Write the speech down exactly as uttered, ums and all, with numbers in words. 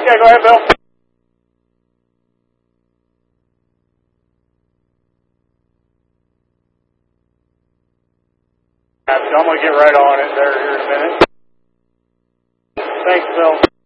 Okay, go ahead, Bill. I'm going to get right on it there here in a minute. Thanks, Bill.